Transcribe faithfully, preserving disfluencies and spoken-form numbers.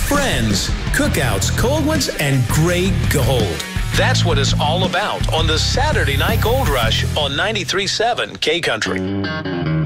friends, cookouts, cold ones, and great gold. That's what it's all about on the Saturday Night Gold Rush on ninety-three point seven K Country.